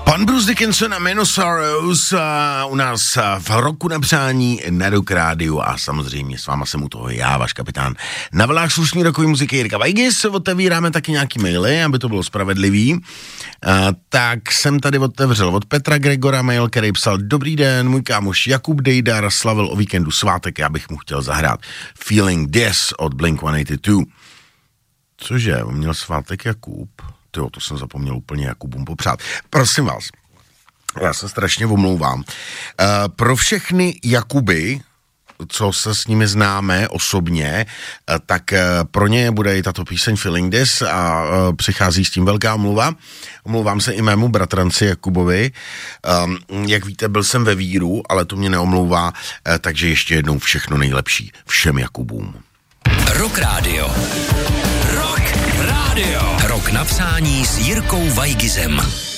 Pan Bruce Dickinson a Man of Sorrows u nás v roku na přání na Rock Rádiu a samozřejmě s váma jsem u toho já, váš kapitán. Na vlnách slušný rokový muziky Jirka Vajgis, otevíráme taky nějaký maily, aby to bylo spravedlivý. Tak jsem tady otevřel od Petra Gregora mail, který psal: Dobrý den, můj kámoš Jakub Dejdar slavil o víkendu svátek, já bych mu chtěl zahrát Feeling This od Blink-182. Cože, on měl svátek Jakub? To jsem zapomněl úplně Jakubům popřát. Prosím vás, já se strašně omlouvám. Pro všechny Jakuby, co se s nimi známe osobně, tak pro ně bude i tato píseň Feeling This a přichází s tím velká omluva. Omlouvám se i mému bratranci Jakubovi. Jak víte, byl jsem ve víru, ale to mě neomlouvá, takže ještě jednou všechno nejlepší všem Jakubům. Rock Radio. Rock Radio. Rok na přání s Jirkou Vajgizem.